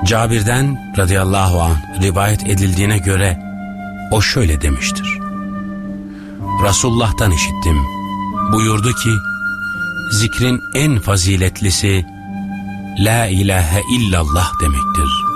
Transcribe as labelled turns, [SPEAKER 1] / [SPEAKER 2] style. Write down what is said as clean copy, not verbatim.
[SPEAKER 1] Cabir'den radıyallahu anh rivayet edildiğine göre o şöyle demiştir: Resulullah'tan işittim. Buyurdu ki, zikrin en faziletlisi La ilahe illallah demektir.